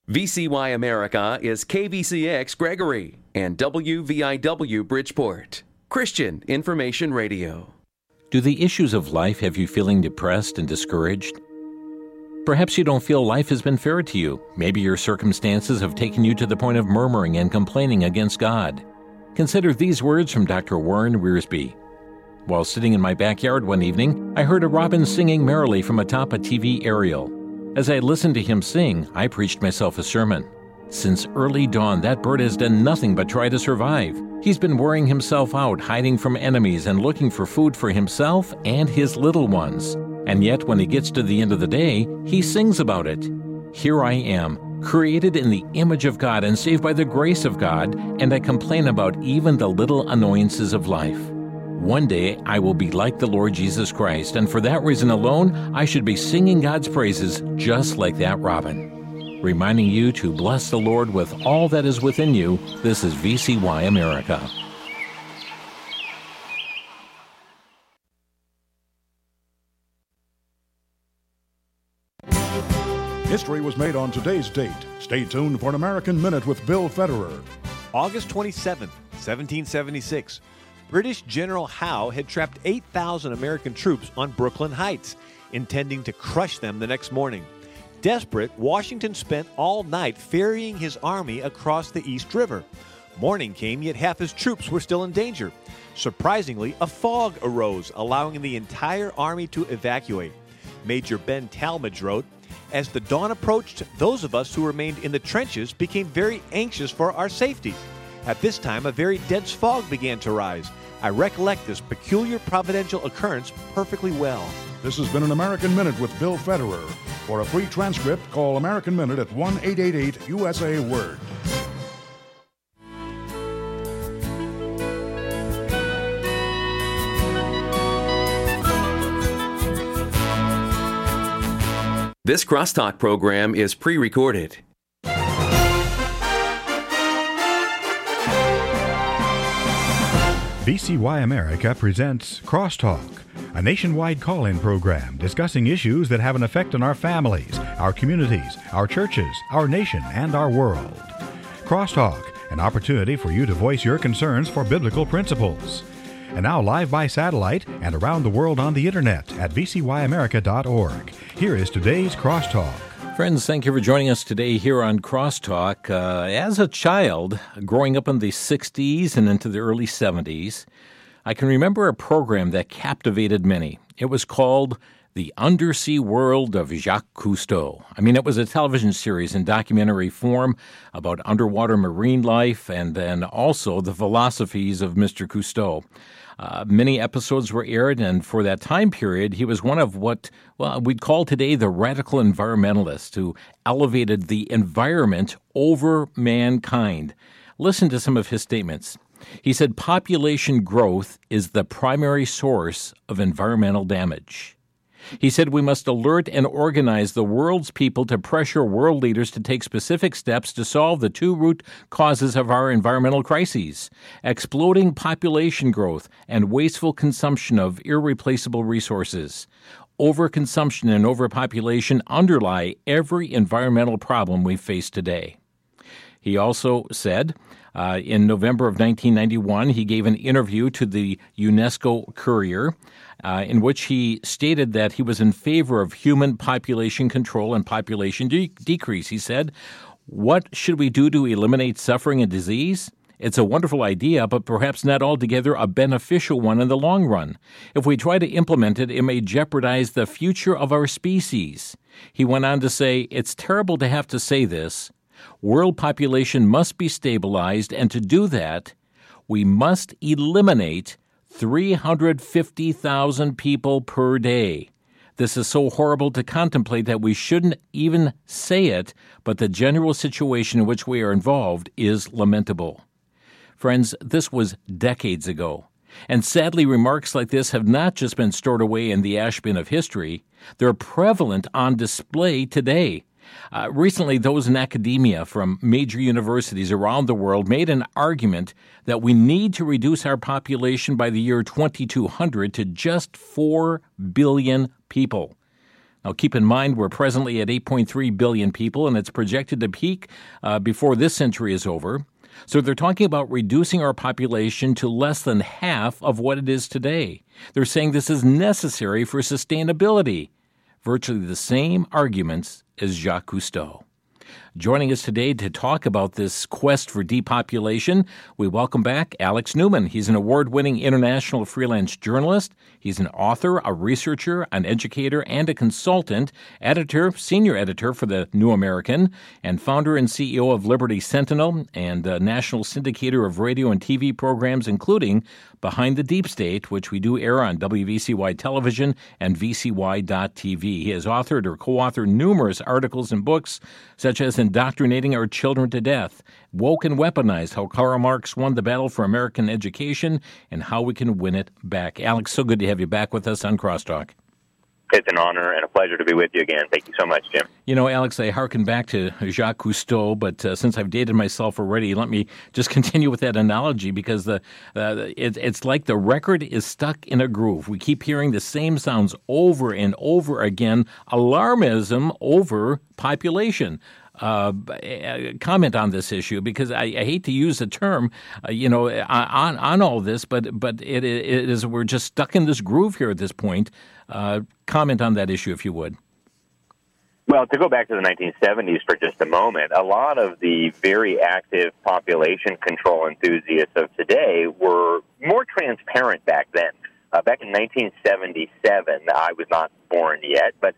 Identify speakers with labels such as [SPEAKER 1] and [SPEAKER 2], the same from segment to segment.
[SPEAKER 1] VCY America is KVCX Gregory and WVIW Bridgeport. Christian Information Radio.
[SPEAKER 2] Do the issues of life have you feeling depressed and discouraged? Perhaps you don't feel life has been fair to you. Maybe your circumstances have taken you to the point of murmuring and complaining against God. Consider these words from Dr. Warren Wiersbe. While sitting in my backyard one evening, I heard a robin singing merrily from atop a TV aerial. As I listened to him sing, I preached myself a sermon. Since early dawn, that bird has done nothing but try to survive. He's been wearing himself out, hiding from enemies and looking for food for himself and his little ones. And yet, when he gets to the end of the day, he sings about it. Here I am, created in the image of God and saved by the grace of God, and I complain about even the little annoyances of life. One day, I will be like the Lord Jesus Christ, and for that reason alone, I should be singing God's praises just like that robin. Reminding you to bless the Lord with all that is within you, this is VCY America.
[SPEAKER 3] History was made on today's date. Stay tuned for an American Minute with Bill Federer.
[SPEAKER 4] August 27th, 1776. British General Howe had trapped 8,000 American troops on Brooklyn Heights, intending to crush them the next morning. Desperate, Washington spent all night ferrying his army across the East River. Morning came, yet half his troops were still in danger. Surprisingly, a fog arose, allowing the entire army to evacuate. Major Ben Talmadge wrote, "As the dawn approached, those of us who remained in the trenches became very anxious for our safety. At this time, a very dense fog began to rise. I recollect this peculiar providential occurrence perfectly well."
[SPEAKER 3] This has been an American Minute with Bill Federer. For a free transcript, call American Minute at 1-888-USA-WORD.
[SPEAKER 1] This Crosstalk program is pre-recorded.
[SPEAKER 5] VCY America presents Crosstalk, a nationwide call-in program discussing issues that have an effect on our families, our communities, our churches, our nation, and our world. Crosstalk, an opportunity for you to voice your concerns for biblical principles. And now live by satellite and around the world on the internet at vcyamerica.org. Here is today's Crosstalk.
[SPEAKER 2] Friends, thank you for joining us today here on Crosstalk. As a child, growing up in the 60s and into the early 70s, I can remember a program that captivated many. It was called The Undersea World of Jacques Cousteau. It was a television series in documentary form about underwater marine life and then also the philosophies of Mr. Cousteau. Many episodes were aired, and for that time period, he was one of what we'd call today the radical environmentalists who elevated the environment over mankind. Listen to some of his statements. He said, "Population growth is the primary source of environmental damage." He said we must alert and organize the world's people to pressure world leaders to take specific steps to solve the two root causes of our environmental crises: exploding population growth and wasteful consumption of irreplaceable resources. Overconsumption and overpopulation underlie every environmental problem we face today. He also said, in November of 1991, he gave an interview to the UNESCO Courier in which he stated that he was in favor of human population control and population decrease. He said, "What should we do to eliminate suffering and disease? It's a wonderful idea, but perhaps not altogether a beneficial one in the long run. If we try to implement it, it may jeopardize the future of our species." He went on to say, "It's terrible to have to say this. World population must be stabilized, and to do that, we must eliminate 350,000 people per day. This is so horrible to contemplate that we shouldn't even say it, but the general situation in which we are involved is lamentable." Friends, this was decades ago. And sadly, remarks like this have not just been stored away in the ash bin of history. They're prevalent on display today. Recently, those in academia from major universities around the world made an argument that we need to reduce our population by the year 2200 to just 4 billion people. Now, keep in mind, we're presently at 8.3 billion people, and it's projected to peak before this century is over. So they're talking about reducing our population to less than half of what it is today. They're saying this is necessary for sustainability. Virtually the same arguments as Jacques Cousteau. Joining us today to talk about this quest for depopulation, we welcome back Alex Newman. He's an award-winning international freelance journalist. He's an author, a researcher, an educator, and a consultant, senior editor for the New American, and founder and CEO of Liberty Sentinel and a national syndicator of radio and TV programs, including Behind the Deep State, which we do air on WVCY television and VCY.tv. He has authored or co-authored numerous articles and books, such as Indoctrinating Our Children to Death, Woke and Weaponized, How Karl Marx Won the Battle for American Education, and How We Can Win It Back. Alex, so good to have you back with us on Crosstalk.
[SPEAKER 6] It's an honor and a pleasure to be with you again. Thank you so much, Jim.
[SPEAKER 2] You know, Alex, I hearken back to Jacques Cousteau, but since I've dated myself already, let me just continue with that analogy because it's like the record is stuck in a groove. We keep hearing the same sounds over and over again. Alarmism over population. Comment on this issue because I hate to use the term, on all this, but it is we're just stuck in this groove here at this point. Comment on that issue, if you would.
[SPEAKER 6] Well, to go back to the 1970s for just a moment, a lot of the very active population control enthusiasts of today were more transparent back then. Back in 1977, I was not born yet, but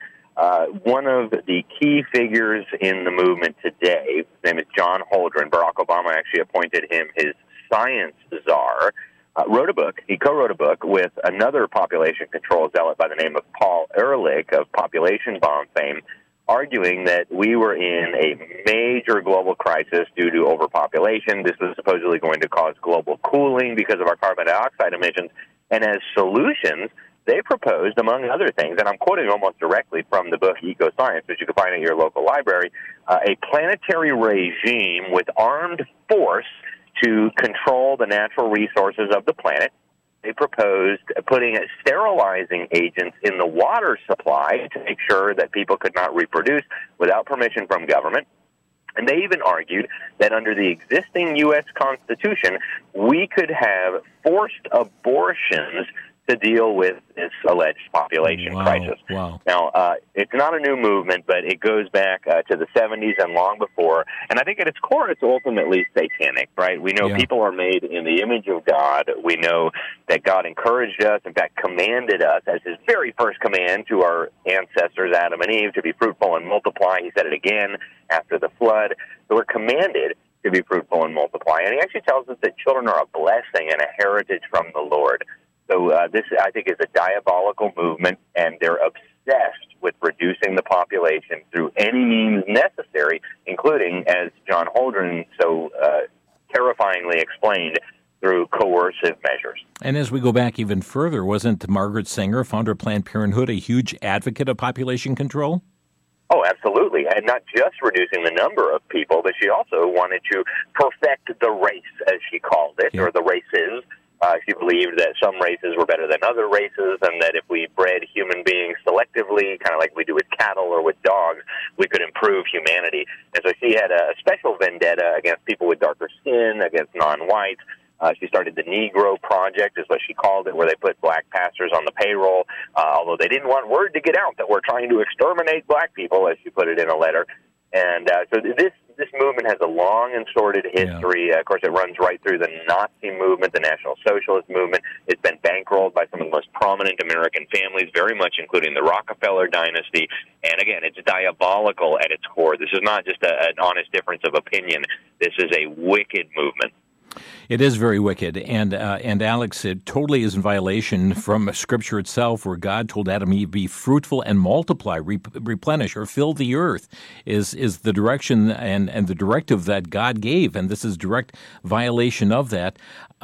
[SPEAKER 6] one of the key figures in the movement today, his name is John Holdren. Barack Obama actually appointed him his science czar. Wrote a book. He co-wrote a book with another population control zealot by the name of Paul Ehrlich of Population Bomb fame, arguing that we were in a major global crisis due to overpopulation. This was supposedly going to cause global cooling because of our carbon dioxide emissions. And as solutions, they proposed, among other things, and I'm quoting almost directly from the book Ecoscience, which you can find at your local library, a planetary regime with armed force to control the natural resources of the planet. They proposed putting sterilizing agents in the water supply to make sure that people could not reproduce without permission from government. And they even argued that under the existing U.S. Constitution, we could have forced abortions to deal with this alleged population crisis.
[SPEAKER 2] Wow.
[SPEAKER 6] Now, it's not a new movement, but it goes back to the 70s and long before. And I think at its core, it's ultimately satanic, right? We know people are made in the image of God. We know that God encouraged us, in fact, commanded us as his very first command to our ancestors, Adam and Eve, to be fruitful and multiply. He said it again after the flood. So we're commanded to be fruitful and multiply. And he actually tells us that children are a blessing and a heritage from the Lord. So this, I think, is a diabolical movement, and they're obsessed with reducing the population through any means necessary, including, as John Holdren so terrifyingly explained, through coercive measures.
[SPEAKER 2] And as we go back even further, wasn't Margaret Sanger, founder of Planned Parenthood, a huge advocate of population control?
[SPEAKER 6] Oh, absolutely. And not just reducing the number of people, but she also wanted to perfect the race, as she called it, or the races. She believed that some races were better than other races, and that if we bred human beings selectively, kind of like we do with cattle or with dogs, we could improve humanity. And so she had a special vendetta against people with darker skin, against non-whites. She started the Negro Project, is what she called it, where they put black pastors on the payroll, although they didn't want word to get out that we're trying to exterminate black people, as she put it in a letter. And so this movement has a long and sordid history. Of course, it runs right through the Nazi movement, the National Socialist movement. It's been bankrolled by some of the most prominent American families, very much including the Rockefeller dynasty. And again, it's diabolical at its core. This is not just an honest difference of opinion. This is a wicked movement.
[SPEAKER 2] It is very wicked, and Alex, it totally is in violation from Scripture itself, where God told Adam and Eve, "Be fruitful and multiply, replenish, or fill the earth." Is the direction and the directive that God gave, and this is direct violation of that.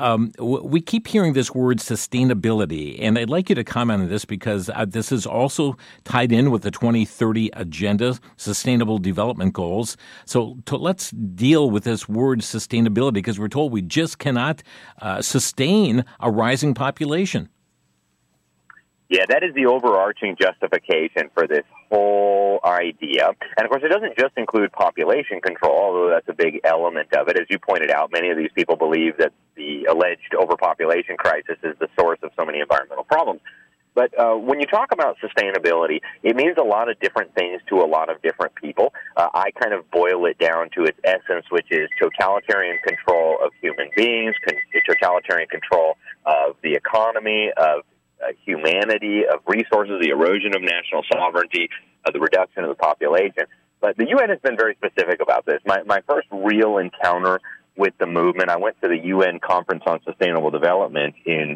[SPEAKER 2] We keep hearing this word sustainability, and I'd like you to comment on this because this is also tied in with the 2030 Agenda, Sustainable Development Goals. So let's deal with this word sustainability, because we're told we just cannot sustain a rising population.
[SPEAKER 6] Yeah, that is the overarching justification for this whole idea. And, of course, it doesn't just include population control, although that's a big element of it. As you pointed out, many of these people believe that the alleged overpopulation crisis is the source of so many environmental problems. But when you talk about sustainability, it means a lot of different things to a lot of different people. I kind of boil it down to its essence, which is totalitarian control of human beings, totalitarian control of the economy, of humanity, of resources, the erosion of national sovereignty, the reduction of the population. But the UN has been very specific about this. My first real encounter with the movement, I went to the UN Conference on Sustainable Development in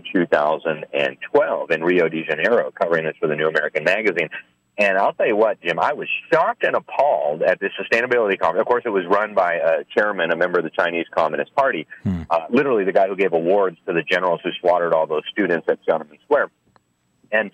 [SPEAKER 6] 2012 in Rio de Janeiro, covering this for the New American Magazine. And I'll tell you what, Jim, I was shocked and appalled at this sustainability conference. Of course, it was run by a chairman, a member of the Chinese Communist Party, literally the guy who gave awards to the generals who slaughtered all those students at Tiananmen Square. And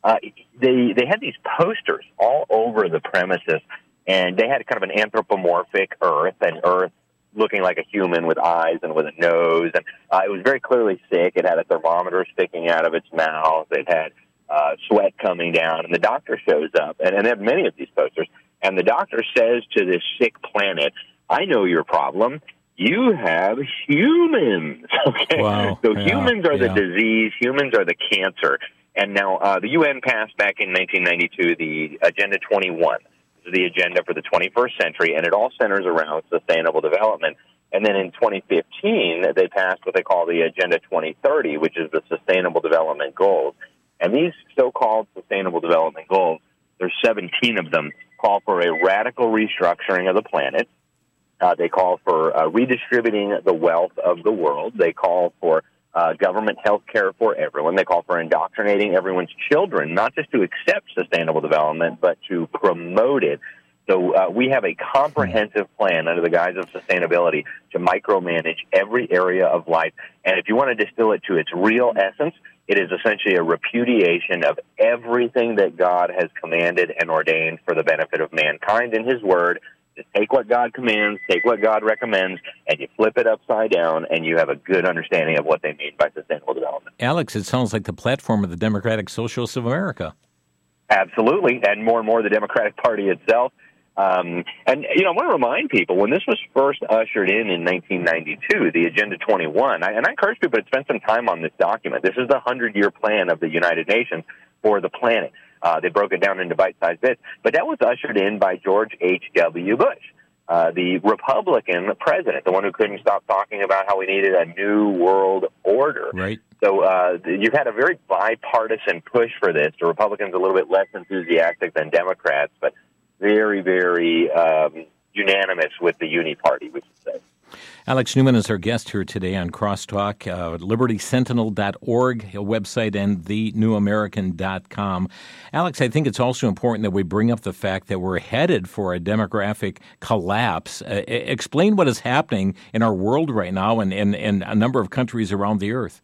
[SPEAKER 6] they had these posters all over the premises, and they had kind of an anthropomorphic Earth, and Earth looking like a human with eyes and with a nose. And it was very clearly sick. It had a thermometer sticking out of its mouth. It had sweat coming down. And the doctor shows up, and they have many of these posters. And the doctor says to this sick planet, I know your problem. You have humans. Okay?
[SPEAKER 2] Wow.
[SPEAKER 6] So humans are the disease. Humans are the cancer. And now the UN passed back in 1992 the Agenda 21. The agenda for the 21st century, and it all centers around sustainable development. And then in 2015, they passed what they call the Agenda 2030, which is the Sustainable Development Goals. And these so-called Sustainable Development Goals, there's 17 of them, call for a radical restructuring of the planet. They call for redistributing the wealth of the world. They call for government health care for everyone. They call for indoctrinating everyone's children, not just to accept sustainable development, but to promote it. So we have a comprehensive plan under the guise of sustainability to micromanage every area of life. And if you want to distill it to its real essence, it is essentially a repudiation of everything that God has commanded and ordained for the benefit of mankind in His Word. Just take what God commands, take what God recommends, and you flip it upside down, and you have a good understanding of what they mean by sustainable development.
[SPEAKER 2] Alex, it sounds like the platform of the Democratic Socialists of America.
[SPEAKER 6] Absolutely, and more the Democratic Party itself. And, I want to remind people, when this was first ushered in 1992, the Agenda 21, and I encourage people to spend some time on this document. This is the 100-year plan of the United Nations for the planet. They broke it down into bite-sized bits. But that was ushered in by George H.W. Bush, the Republican president, the one who couldn't stop talking about how we needed a new world order.
[SPEAKER 2] Right.
[SPEAKER 6] So you've had a very bipartisan push for this. The Republicans a little bit less enthusiastic than Democrats, but very, very unanimous with the Uni Party, we should say.
[SPEAKER 2] Alex Newman is our guest here today on Crosstalk, libertysentinel.org, a website, and thenewamerican.com. Alex, I think it's also important that we bring up the fact that we're headed for a demographic collapse. Explain what is happening in our world right now and a number of countries around the earth.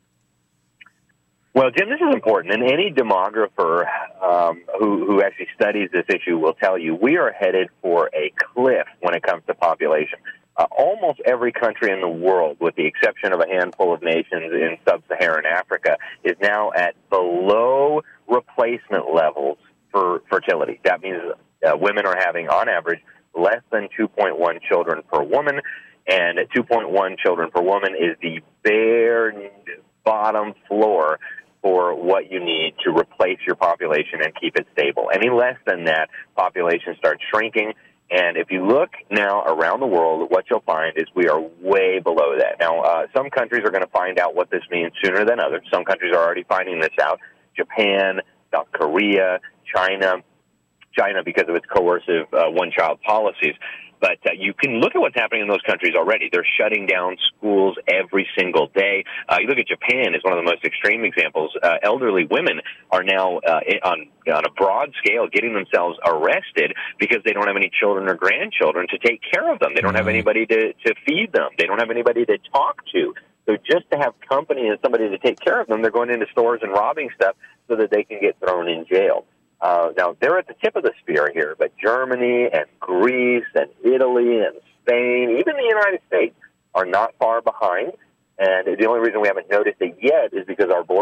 [SPEAKER 6] Well, Jim, this is important, and any demographer who actually studies this issue will tell you we are headed for a cliff when it comes to population. Almost every country in the world, with the exception of a handful of nations in sub-Saharan Africa, is now at below replacement levels for fertility. That means women are having, on average, less than 2.1 children per woman, and 2.1 children per woman is the bare bottom floor for what you need to replace your population and keep it stable. Any less than that, population starts shrinking. And if you look now around the world, what you'll find is we are way below that. Now, some countries are going to find out what this means sooner than others. Some countries are already finding this out. Japan, South Korea, China because of its coercive one-child policies. But you can look at what's happening in those countries already. They're shutting down schools every single day. You look at Japan as one of the most extreme examples. Elderly women are now on a broad scale getting themselves arrested because they don't have any children or grandchildren to take care of them. They don't have anybody to feed them. They don't have anybody to talk to. So just to have company and somebody to take care of them, they're going into stores and robbing stuff so that they can get thrown in jail. Now, they're at the tip of the spear here, but Germany and Greece and Italy and Spain, even the United States, are not far behind. And the only reason we haven't noticed it yet is because our borders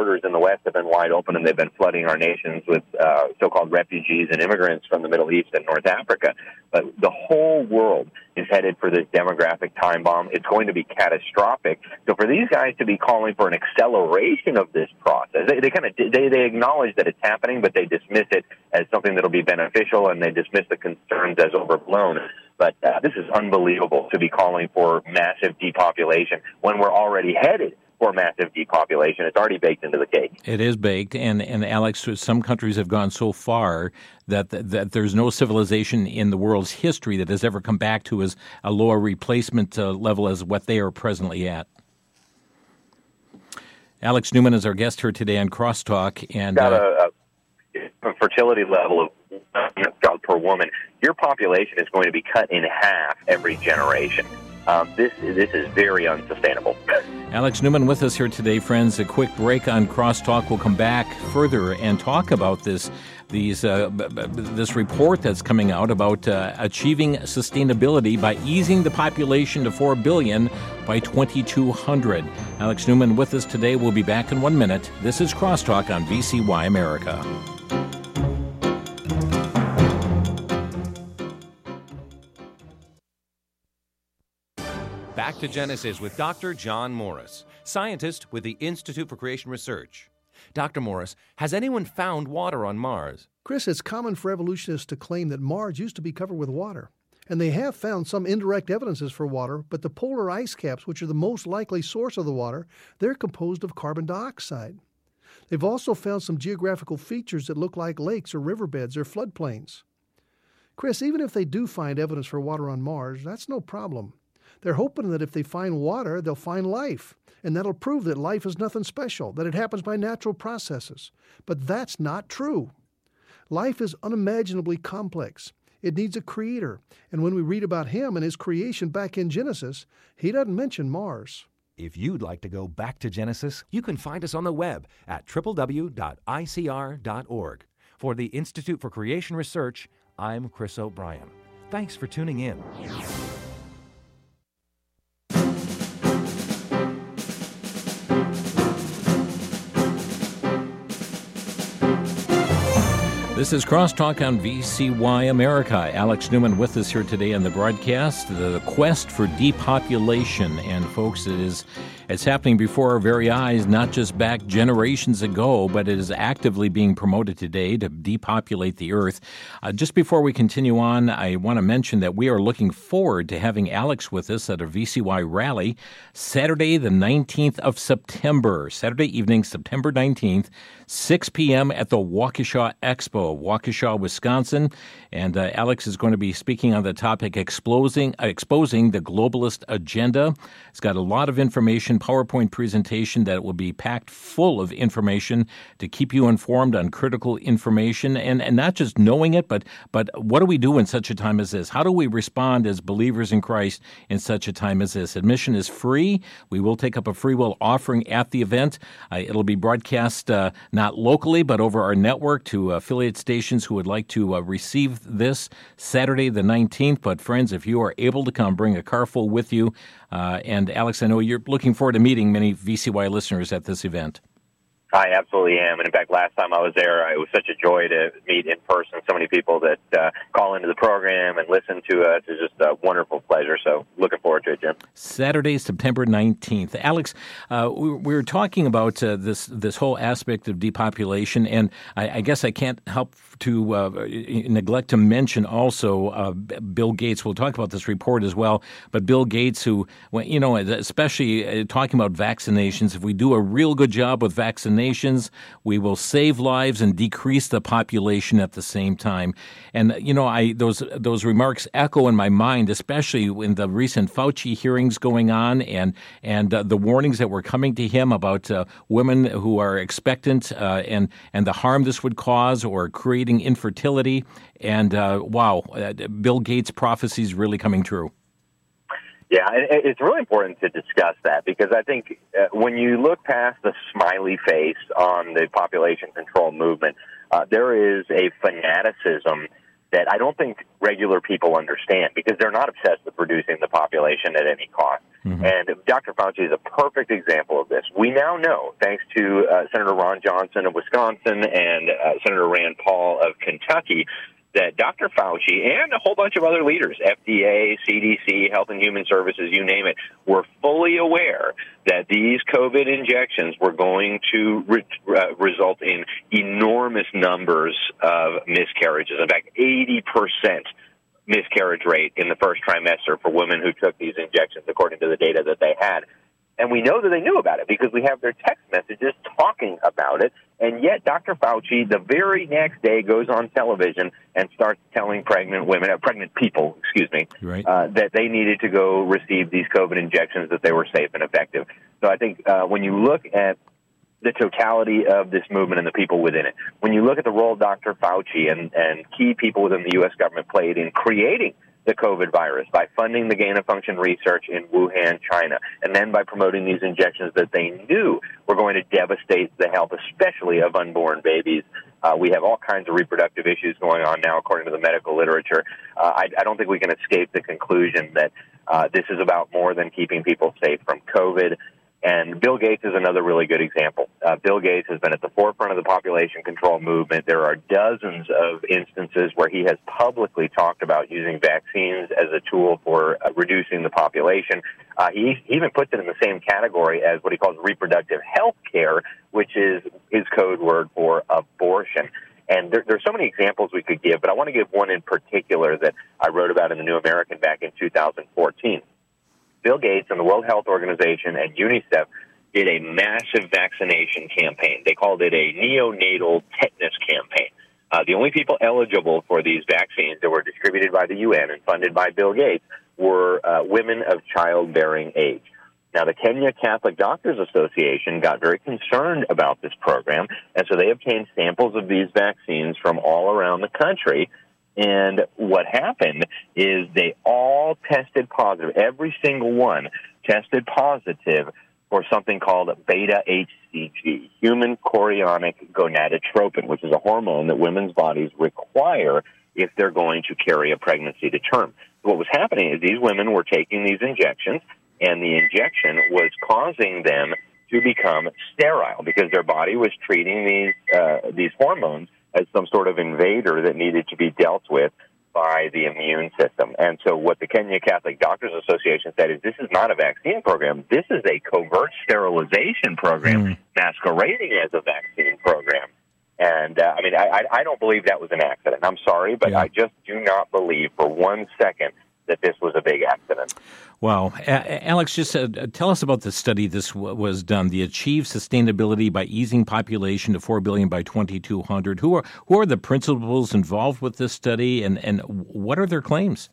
[SPEAKER 6] borders in the West have been wide open, and they've been flooding our nations with so-called refugees and immigrants from the Middle East and North Africa. But the whole world is headed for this demographic time bomb. It's going to be catastrophic. So for these guys to be calling for an acceleration of this process, they acknowledge that it's happening, but they dismiss it as something that'll be beneficial, and they dismiss the concerns as overblown. But this is unbelievable to be calling for massive depopulation when we're already headed for massive depopulation. It's already baked into the cake.
[SPEAKER 2] It is baked, and Alex, some countries have gone so far that there's no civilization in the world's history that has ever come back to as a lower replacement level as what they are presently at. Alex Newman is our guest here today on Crosstalk, and
[SPEAKER 6] got a fertility level of child per woman. Your population is going to be cut in half every generation. This is very unsustainable.
[SPEAKER 2] Alex Newman with us here today, friends. A quick break on Crosstalk. We'll come back further and talk about this report that's coming out about achieving sustainability by easing the population to 4 billion by 2200. Alex Newman with us today. We'll be back in 1 minute. This is Crosstalk on VCY America.
[SPEAKER 7] Back to Genesis with Dr. John Morris, scientist with the Institute for Creation Research. Dr. Morris, has anyone found water on Mars?
[SPEAKER 8] Chris, it's common for evolutionists to claim that Mars used to be covered with water. And they have found some indirect evidences for water, but the polar ice caps, which are the most likely source of the water, they're composed of carbon dioxide. They've also found some geographical features that look like lakes or riverbeds or floodplains. Chris, even if they do find evidence for water on Mars, that's no problem. They're hoping that if they find water, they'll find life, and that'll prove that life is nothing special, that it happens by natural processes. But that's not true. Life is unimaginably complex. It needs a creator, and when we read about him and his creation back in Genesis, he doesn't mention Mars.
[SPEAKER 9] If you'd like to go back to Genesis,
[SPEAKER 7] You can find us on the web at www.icr.org. For the Institute for Creation Research, I'm Chris O'Brien. Thanks for tuning in.
[SPEAKER 2] This is Crosstalk on VCY America. Alex Newman with us here today on the broadcast. The quest for depopulation, and folks, it's happening before our very eyes, not just back generations ago, but it is actively being promoted today to depopulate the earth. Just before we continue on, I want to mention that we are looking forward to having Alex with us at a VCY rally Saturday, the 19th of September, Saturday evening, September 19th, 6 p.m. at the Waukesha Expo, Waukesha, Wisconsin. And Alex is going to be speaking on the topic exposing the globalist agenda. It's got a lot of information, PowerPoint presentation that will be packed full of information to keep you informed on critical information, and not just knowing it, but what do we do in such a time as this? How do we respond as believers in Christ in such a time as this? Admission is free. We will take up a free will offering at the event. It'll be broadcast not locally, but over our network to affiliate stations who would like to receive this Saturday the 19th. But friends, if you are able to come, bring a car full with you. And Alex, I know you're looking forward to meeting many VCY listeners at this event.
[SPEAKER 6] I absolutely am. And in fact, last time I was there, it was such a joy to meet in person so many people that call into the program and listen to us. It's just a wonderful pleasure. So looking forward to it, Jim. Saturday,
[SPEAKER 2] September 19th. Alex, we were talking about this whole aspect of depopulation, and I guess I can't help to neglect to mention also Bill Gates. We'll talk about this report as well, but Bill Gates, who, especially talking about vaccinations, if we do a real good job with vaccinations, we will save lives and decrease the population at the same time. And, those remarks echo in my mind, especially in the recent Fauci hearings going on and the warnings that were coming to him about women who are expectant and the harm this would cause or creating infertility. And, Bill Gates' prophecy is really coming true.
[SPEAKER 6] Yeah, it's really important to discuss that because I think when you look past the smiley face on the population control movement, there is a fanaticism that I don't think regular people understand because they're not obsessed with reducing the population at any cost. Mm-hmm. And Dr. Fauci is a perfect example of this. We now know, thanks to Senator Ron Johnson of Wisconsin and Senator Rand Paul of Kentucky, that Dr. Fauci and a whole bunch of other leaders, FDA, CDC, Health and Human Services, you name it, were fully aware that these COVID injections were going to result in enormous numbers of miscarriages. In fact, 80% miscarriage rate in the first trimester for women who took these injections, according to the data that they had. And we know that they knew about it because we have their text messages talking about it. And yet Dr. Fauci, the very next day, goes on television and starts telling pregnant people, right, that they needed to go receive these COVID injections, that they were safe and effective. So I think when you look at the totality of this movement and the people within it, when you look at the role Dr. Fauci and key people within the U.S. government played in creating the COVID virus by funding the gain-of-function research in Wuhan, China, and then by promoting these injections that they knew were going to devastate the health, especially of unborn babies. We have all kinds of reproductive issues going on now, according to the medical literature. I don't think we can escape the conclusion that this is about more than keeping people safe from COVID. And Bill Gates is another really good example. Bill Gates has been at the forefront of the population control movement. There are dozens of instances where he has publicly talked about using vaccines as a tool for reducing the population. He even puts it in the same category as what he calls reproductive health care, which is his code word for abortion. And there's so many examples we could give, but I want to give one in particular that I wrote about in the New American back in 2014. Bill Gates and the World Health Organization and UNICEF did a massive vaccination campaign. They called it a neonatal tetanus campaign. The only people eligible for these vaccines that were distributed by the UN and funded by Bill Gates were women of childbearing age. Now, the Kenya Catholic Doctors Association got very concerned about this program, and so they obtained samples of these vaccines from all around the country. And what happened is they all tested positive. Every single one tested positive for something called beta-HCG, human chorionic gonadotropin, which is a hormone that women's bodies require if they're going to carry a pregnancy to term. So what was happening is these women were taking these injections, and the injection was causing them to become sterile because their body was treating these hormones as some sort of invader that needed to be dealt with by the immune system. And so what the Kenya Catholic Doctors Association said is this is not a vaccine program. This is a covert sterilization program masquerading as a vaccine program. And, I don't believe that was an accident. I'm sorry, but I just do not believe for 1 second that this was a big accident.
[SPEAKER 2] Wow. Alex, just tell us about the study this was done, the Achieve Sustainability by Easing Population to 4 billion by 2200. Who are the principals involved with this study, and what are their claims?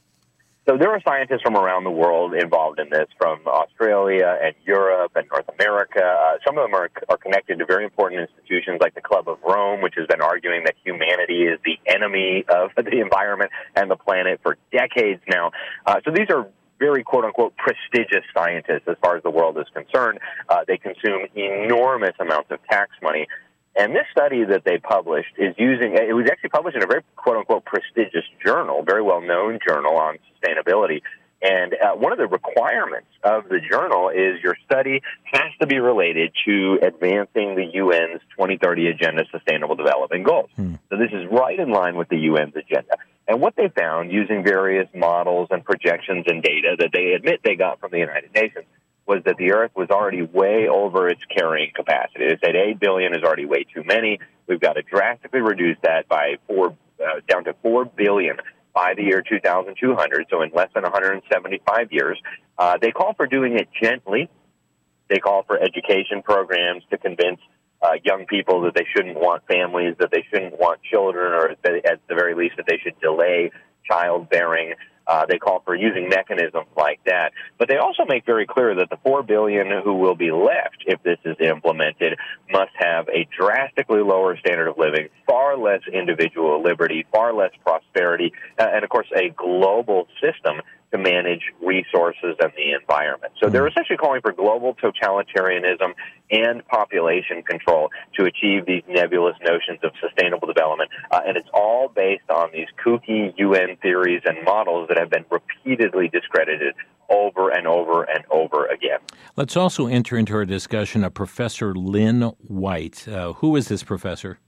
[SPEAKER 6] So there are scientists from around the world involved in this, from Australia and Europe and North America. Some of them are connected to very important institutions like the Club of Rome, which has been arguing that humanity is the enemy of the environment and the planet for decades now. So these are very, quote-unquote, prestigious scientists as far as the world is concerned. They consume enormous amounts of tax money. And this study that they published it was actually published in a very, quote-unquote, prestigious journal, very well-known journal on sustainability. And one of the requirements of the journal is your study has to be related to advancing the UN's 2030 Agenda Sustainable Development Goals. So this is right in line with the UN's agenda. And what they found, using various models and projections and data that they admit they got from the United Nations, was that the Earth was already way over its carrying capacity. They said 8 billion is already way too many. We've got to drastically reduce that by down to 4 billion by the year 2200, so in less than 175 years. They call for doing it gently. They call for education programs to convince young people that they shouldn't want families, that they shouldn't want children, or at the very least that they should delay childbearing. They call for using mechanisms like that. But they also make very clear that the 4 billion who will be left if this is implemented must have a drastically lower standard of living, far less individual liberty, far less prosperity, and, of course, a global system to manage resources and the environment. So they're essentially calling for global totalitarianism and population control to achieve these nebulous notions of sustainable development. And it's all based on these kooky UN theories and models that have been repeatedly discredited over and over and over again.
[SPEAKER 2] Let's also enter into our discussion of Professor Lynn White. Who is this professor?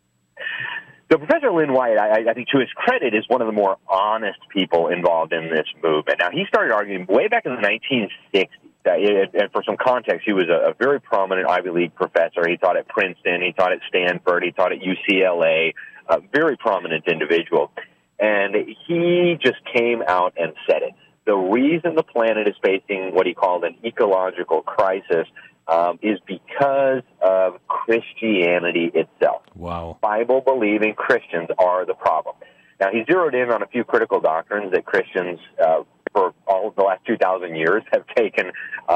[SPEAKER 6] So Professor Lynn White, I think to his credit, is one of the more honest people involved in this movement. Now, he started arguing way back in the 1960s. And for some context, he was a very prominent Ivy League professor. He taught at Princeton, he taught at Stanford, he taught at UCLA, a very prominent individual. And he just came out and said it. The reason the planet is facing what he called an ecological crisis is because of Christianity itself.
[SPEAKER 2] Wow.
[SPEAKER 6] Bible-believing Christians are the problem. Now, he zeroed in on a few critical doctrines that Christians, for all of the last 2,000 years, have taken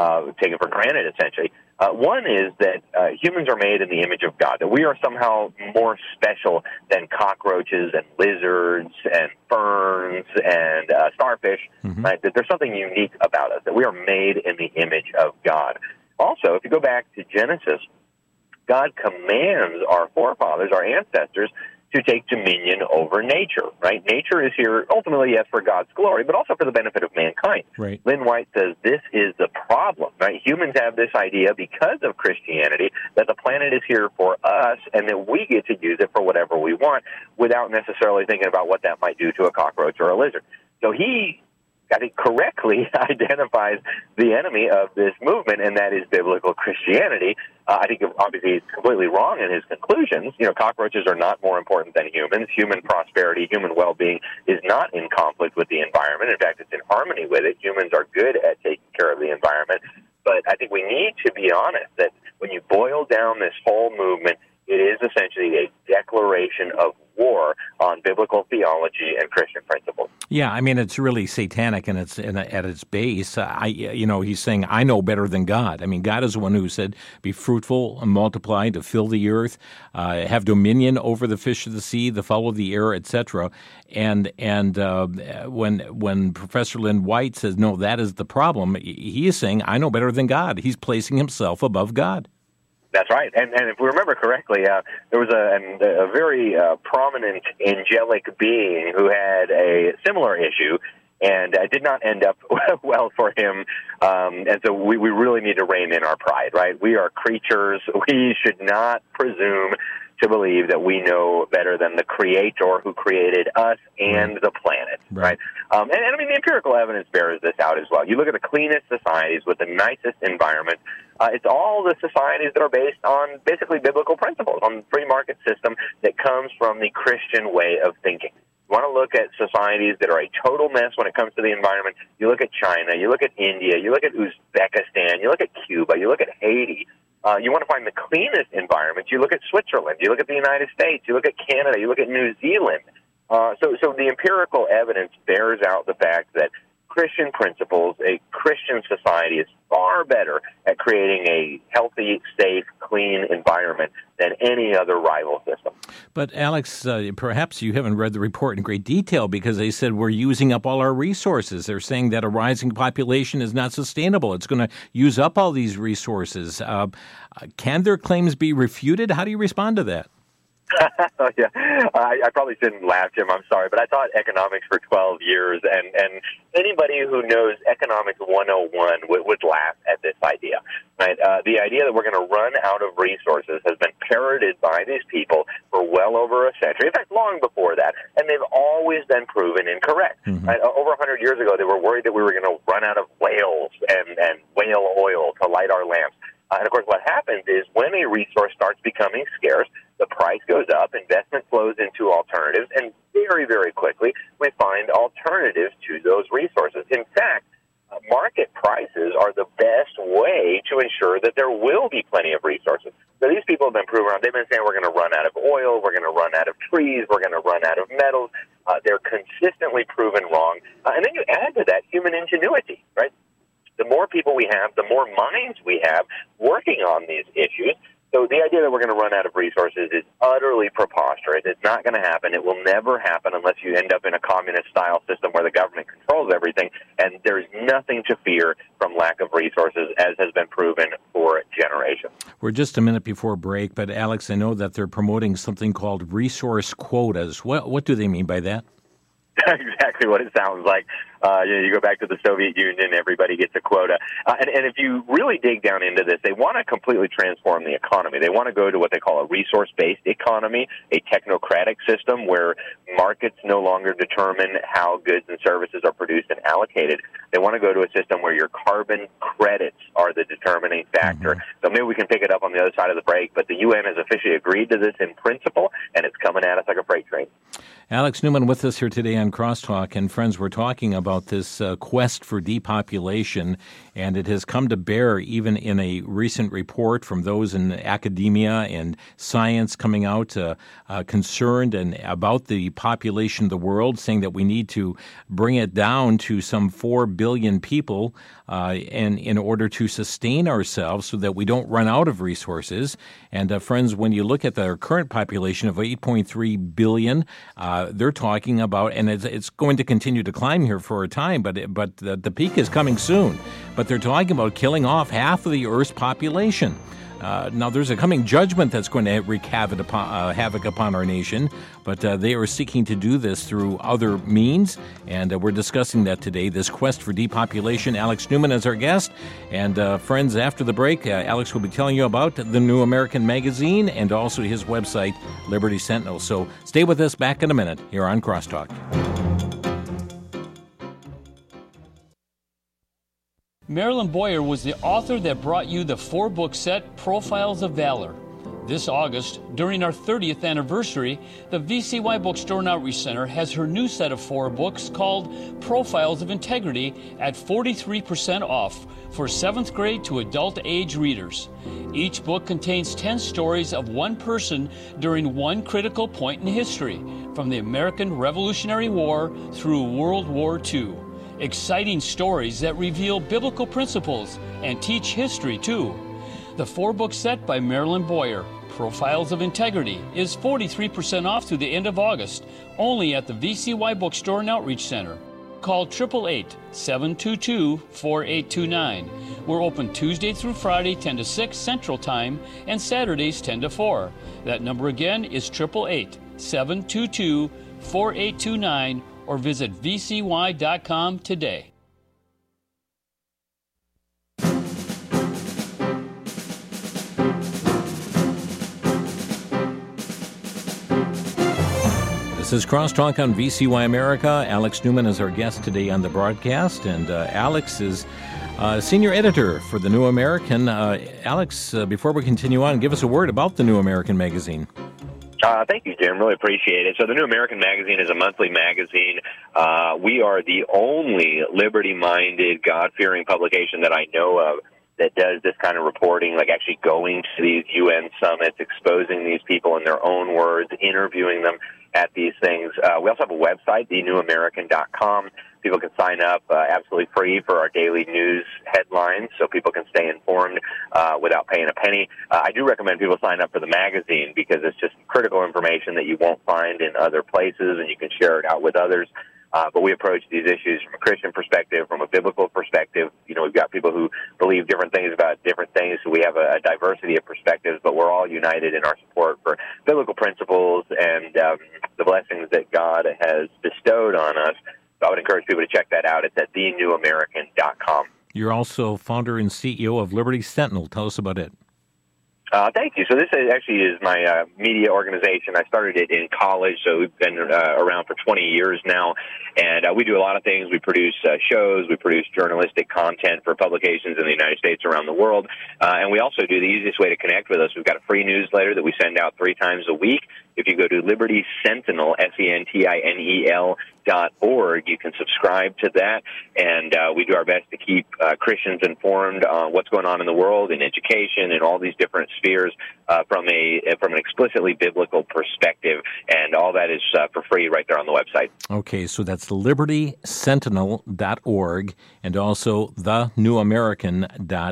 [SPEAKER 6] for granted, essentially. One is that humans are made in the image of God, that we are somehow more special than cockroaches and lizards and ferns and starfish, right? That there's something unique about us, that we are made in the image of God. Also, if you go back to Genesis, God commands our forefathers, our ancestors, to take dominion over nature, right? Nature is here ultimately, yes, for God's glory, but also for the benefit of mankind.
[SPEAKER 2] Right.
[SPEAKER 6] Lynn White says this is the problem, right? Humans have this idea because of Christianity that the planet is here for us and that we get to use it for whatever we want without necessarily thinking about what that might do to a cockroach or a lizard. So he, I think, correctly identifies the enemy of this movement, and that is biblical Christianity. I think, obviously, he's completely wrong in his conclusions. You know, cockroaches are not more important than humans. Human prosperity, human well-being is not in conflict with the environment. In fact, it's in harmony with it. Humans are good at taking care of the environment. But I think we need to be honest that when you boil down this whole movement, it is essentially a declaration of war on biblical theology and Christian principles.
[SPEAKER 2] Yeah, I mean, it's really satanic and it's at its base. He's saying, I know better than God. I mean, God is the one who said, be fruitful and multiply to fill the earth, have dominion over the fish of the sea, the fowl of the air, etc. And when Professor Lynn White says, no, that is the problem, he is saying, I know better than God. He's placing himself above God.
[SPEAKER 6] That's right. And if we remember correctly, there was a very prominent angelic being who had a similar issue, and did not end up well for him. And so we really need to rein in our pride, right? We are creatures. We should not presume to believe that we know better than the Creator who created us and the planet, right? And I mean, the empirical evidence bears this out as well. You look at the cleanest societies with the nicest environment, it's all the societies that are based on basically biblical principles, on the free market system that comes from the Christian way of thinking. You want to look at societies that are a total mess when it comes to the environment. You look at China, you look at India, you look at Uzbekistan, you look at Cuba, you look at Haiti. You want to find the cleanest environments. You look at Switzerland, you look at the United States, you look at Canada, you look at New Zealand. So the empirical evidence bears out the fact that Christian principles, a Christian society is far better at creating a healthy, safe, clean environment than any other rival system.
[SPEAKER 2] But, Alex, perhaps you haven't read the report in great detail because they said we're using up all our resources. They're saying that a rising population is not sustainable. It's going to use up all these resources. Can their claims be refuted? How do you respond to that?
[SPEAKER 6] Yeah, I probably shouldn't laugh, Jim. I'm sorry, but I taught economics for 12 years, and anybody who knows Economics 101 would laugh at this idea. Right? The idea that we're going to run out of resources has been parroted by these people for well over a century. In fact, long before that, and they've always been proven incorrect. Mm-hmm. Right? Over 100 years ago, they were worried that we were going to run out of whales and whale oil to light our lamps. And, of course, what happens is when a resource starts becoming scarce, the price goes up, investment flows into alternatives, and very, very quickly we find alternatives to those resources. In fact, market prices are the best way to ensure that there will be plenty of resources. So these people have been proven wrong. They've been saying we're going to run out of oil, we're going to run out of trees, we're going to run out of metals. They're consistently proven wrong. And then you add to that human ingenuity, right? The more people we have, the more minds we have working on these issues. So the idea that we're going to run out of resources is utterly preposterous. It's not going to happen. It will never happen unless you end up in a communist-style system where the government controls everything. and there's nothing to fear from lack of resources, as has been proven for generations.
[SPEAKER 2] We're just a minute before break, but Alex, I know that they're promoting something called resource quotas. What do they mean by that?
[SPEAKER 6] Exactly what it sounds like. You go back to the Soviet Union, everybody gets a quota. And if you really dig down into this, they want to completely transform the economy. They want to go to what they call a resource-based economy, a technocratic system where markets no longer determine how goods and services are produced and allocated. They want to go to a system where your carbon credits are the determining factor. Mm-hmm. So maybe we can pick it up on the other side of the break, but the UN has officially agreed to this in principle, and it's coming at us like a freight train.
[SPEAKER 2] Alex Newman with us here today on Crosstalk. And friends, we're talking about this quest for depopulation, and it has come to bear even in a recent report from those in academia and science coming out concerned and about the population of the world, saying that we need to bring it down to some 4 billion people and in order to sustain ourselves so that we don't run out of resources. And friends, when you look at our current population of 8.3 billion, they're talking about, and it's going to continue to climb here for a time, but the peak is coming soon. But they're talking about killing off half of the Earth's population. Now, there's a coming judgment that's going to wreak havoc upon our nation, but they are seeking to do this through other means, and we're discussing that today, this quest for depopulation. Alex Newman is our guest, and friends, after the break, Alex will be telling you about the New American Magazine and also his website, Liberty Sentinel. So stay with us, back in a minute here on Crosstalk.
[SPEAKER 10] Marilyn Boyer was the author that brought you the 4-book set Profiles of Valor. This August, during our 30th anniversary, the VCY Bookstore and Outreach Center has her new set of 4 books called Profiles of Integrity at 43% off for 7th grade to adult age readers. Each book contains 10 stories of one person during one critical point in history, from the American Revolutionary War through World War II. Exciting stories that reveal biblical principles and teach history, too. The 4-book set by Marilyn Boyer, Profiles of Integrity, is 43% off through the end of August, only at the VCY Bookstore and Outreach Center. Call 888-722-4829. We're open Tuesday through Friday, 10 to 6 Central Time, and Saturdays, 10 to 4. That number again is 888-722-4829, or visit vcy.com today.
[SPEAKER 2] This is Crosstalk on VCY America. Alex Newman is our guest today on the broadcast, and Alex is senior editor for the New American. Alex, before we continue on, give us a word about the New American Magazine.
[SPEAKER 6] Thank you, Jim. Really appreciate it. So the New American Magazine is a monthly magazine. We are the only liberty-minded, God-fearing publication that I know of that does this kind of reporting, like actually going to these UN summits, exposing these people in their own words, interviewing them at these things. We also have a website, thenewamerican.com. People can sign up absolutely free for our daily news headlines so people can stay informed without paying a penny. I do recommend people sign up for the magazine because it's just critical information that you won't find in other places, and you can share it out with others. But we approach these issues from a Christian perspective, from a biblical perspective. You know, we've got people who believe different things about different things, so we have a diversity of perspectives, but we're all united in our support for biblical principles and the blessings that God has bestowed on us. So I would encourage people to check that out. It's at thenewamerican.com.
[SPEAKER 2] You're also founder and CEO of Liberty Sentinel. Tell us about it.
[SPEAKER 6] Thank you. So this actually is my media organization. I started it in college, so we've been around for 20 years now, and we do a lot of things. We produce shows, we produce journalistic content for publications in the United States around the world, and we also do the easiest way to connect with us. We've got a free newsletter that we send out 3 times a week. If you go to Liberty Sentinel, SENTINEL.org, you can subscribe to that, and we do our best to keep Christians informed on what's going on in the world, in education, and all these different spheres from an explicitly biblical perspective, and all that is for free right there on the website.
[SPEAKER 2] Okay, so that's libertysentinel.org and also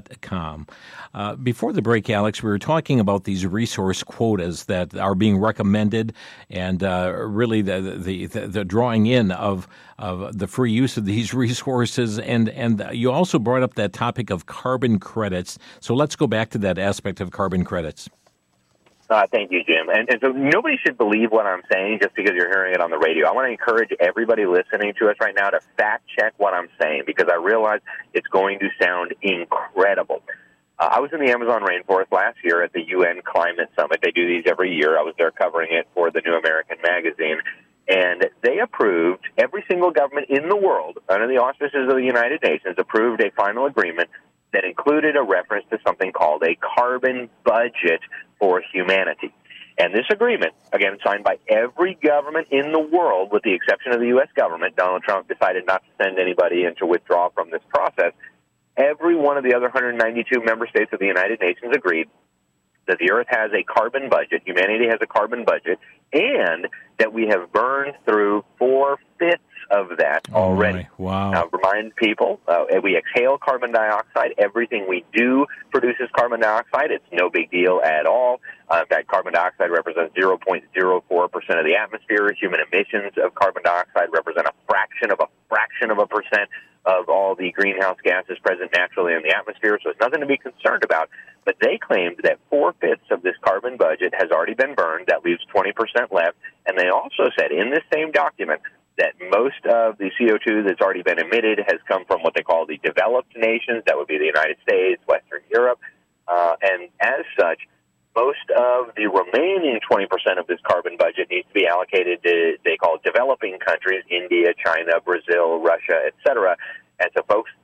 [SPEAKER 2] thenewamerican.com. Before the break, Alex, we were talking about these resource quotas that are being recommended recommended, and really the drawing in of the free use of these resources. And you also brought up that topic of carbon credits. So let's go back to that aspect of carbon credits.
[SPEAKER 6] Thank you, Jim. And so nobody should believe what I'm saying just because you're hearing it on the radio. I want to encourage everybody listening to us right now to fact-check what I'm saying, because I realize it's going to sound incredible. I was in the Amazon rainforest last year at the UN Climate Summit. They do these every year. I was there covering it for the New American Magazine. And they approved, every single government in the world, under the auspices of the United Nations, approved a final agreement that included a reference to something called a carbon budget for humanity. And this agreement, again, signed by every government in the world, with the exception of the U.S. government. Donald Trump decided not to send anybody in to withdraw from this process. Every one of the other 192 member states of the United Nations agreed that the Earth has a carbon budget, humanity has a carbon budget, and that we have burned through 4/5 of that already.
[SPEAKER 2] Wow.
[SPEAKER 6] Now, remind people, we exhale carbon dioxide. Everything we do produces carbon dioxide. It's no big deal at all. In fact, carbon dioxide represents 0.04% of the atmosphere. Human emissions of carbon dioxide represent a fraction of a percent of all the greenhouse gases present naturally in the atmosphere, so it's nothing to be concerned about. But they claimed that 4/5 of this carbon budget has already been burned. That leaves 20% left. And they also said in this same document that most of the CO2 that's already been emitted has come from what they call the developed nations. That would be the United States, Western Europe. And as such, most of the remaining 20% of this carbon budget needs to be allocated to, they call it developing countries, India, China, Brazil, Russia, etc. And so, folks,